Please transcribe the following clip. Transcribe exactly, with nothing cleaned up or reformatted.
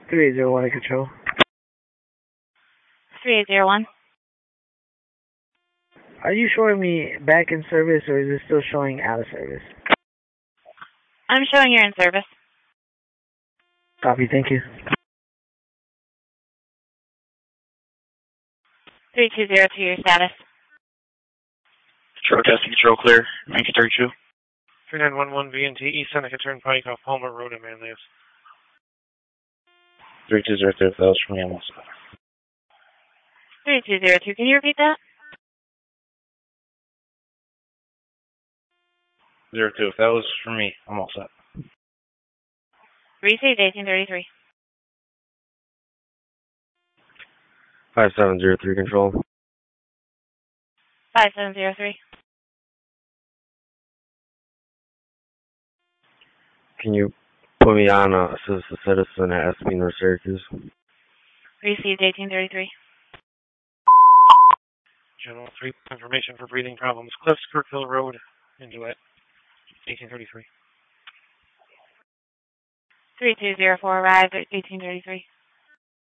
three eight zero one in control. three eight zero one. Are you showing me back in service or is it still showing out of service? I'm showing you're in service. Copy, thank you. three two zero two, your status. Control testing, control clear. Yankee thirty-two. three nine one one V N T East Seneca Turnpike off Palmer Road in Manlius. three two zero two, that was from me, I'm all set. three two zero two, can you repeat that? zero two, if that was for me, I'm all set. Received eighteen thirty-three. five seven zero three control. five seven zero three. Can you put me on uh, assist a citizen at S P North Syracuse? Received eighteen thirty-three. General three, information for breathing problems. Cliffs, Kirkville Road, into it. eighteen thirty-three. three two zero four arrived at eighteen thirty-three.